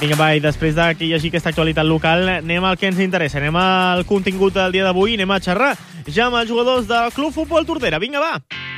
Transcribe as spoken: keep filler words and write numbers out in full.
Vinga, va, i després de que hi hagi aquesta actualitat local, anem al que ens interessa. Anem al contingut del dia d'avui, anem a xerrar ja amb els jugadors del Club Futbol Tordera. Vinga, va!